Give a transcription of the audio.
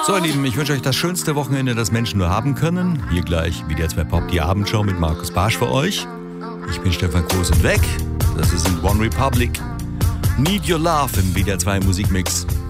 So, ihr Lieben, ich wünsche euch das schönste Wochenende, das Menschen nur haben können. Hier gleich WDR 2 Pop, die Abendshow mit Markus Barsch für euch. Ich bin Stefan Groß und weg. Das ist in One Republic. Need Your Love im WDR 2 Musikmix.